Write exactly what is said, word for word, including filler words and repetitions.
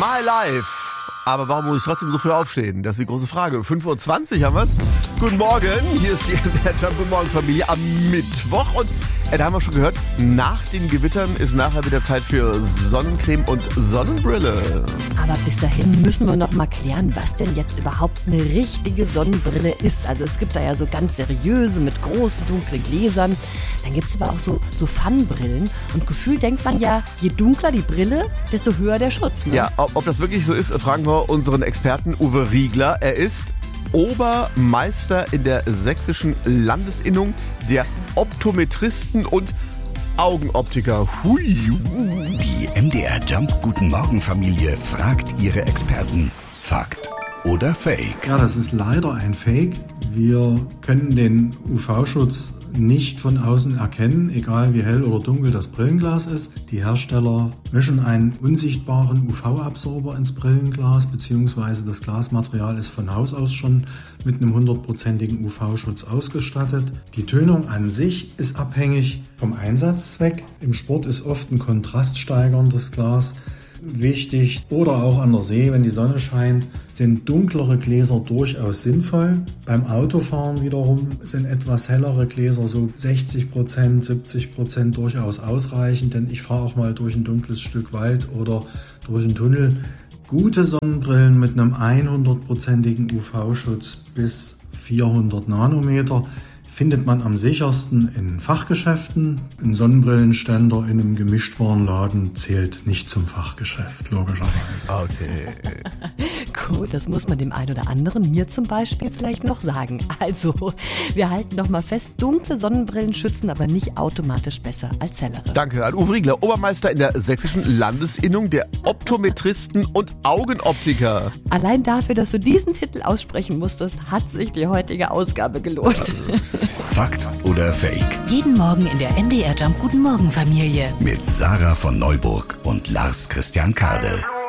My Life. Aber warum muss ich trotzdem so früh aufstehen? Das ist die große Frage. fünf Uhr zwanzig haben wir's. Guten Morgen, hier ist die M D R Jump Guten Morgen Familie am Mittwoch. Und äh, da haben wir schon gehört, nach den Gewittern ist nachher wieder Zeit für Sonnencreme und Sonnenbrille. Aber bis dahin müssen wir noch mal klären, was denn jetzt überhaupt eine richtige Sonnenbrille ist. Also es gibt da ja so ganz seriöse mit großen, dunklen Gläsern. Dann gibt es aber auch so, so Fun-Brillen. Und gefühlt denkt man ja, je dunkler die Brille, desto höher der Schutz. Ne? Ja, ob, ob das wirklich so ist, fragen wir unseren Experten Uwe Riegler. Er ist Obermeister in der sächsischen Landesinnung der Optometristen und Augenoptiker. Hui. Die M D R Jump Guten Morgen Familie fragt ihre Experten. Fakt oder Fake? Ja, das ist leider ein Fake. Wir können den U V-Schutz nicht von außen erkennen, egal wie hell oder dunkel das Brillenglas ist. Die Hersteller mischen einen unsichtbaren U V-Absorber ins Brillenglas, beziehungsweise das Glasmaterial ist von Haus aus schon mit einem hundertprozentigen U V-Schutz ausgestattet. Die Tönung an sich ist abhängig vom Einsatzzweck. Im Sport ist oft ein kontraststeigerndes Glas wichtig oder auch an der See, wenn die Sonne scheint, sind dunklere Gläser durchaus sinnvoll. Beim Autofahren wiederum sind etwas hellere Gläser, so sechzig Prozent, siebzig Prozent durchaus ausreichend, denn ich fahre auch mal durch ein dunkles Stück Wald oder durch einen Tunnel. Gute Sonnenbrillen mit einem hundertprozentigen U V-Schutz bis vierhundert Nanometer findet man am sichersten in Fachgeschäften. Ein Sonnenbrillenständer in einem Gemischtwarenladen zählt nicht zum Fachgeschäft, logischerweise. Okay. Gut, das muss man dem einen oder anderen, mir zum Beispiel, vielleicht noch sagen. Also, wir halten noch mal fest, dunkle Sonnenbrillen schützen aber nicht automatisch besser als hellere. Danke an Uwe Riegler, Obermeister in der sächsischen Landesinnung der Optometristen und Augenoptiker. Allein dafür, dass du diesen Titel aussprechen musstest, hat sich die heutige Ausgabe gelohnt. Fakt oder Fake? Jeden Morgen in der M D R Jump Guten Morgen Familie. Mit Sarah von Neuburg und Lars Christian Kade.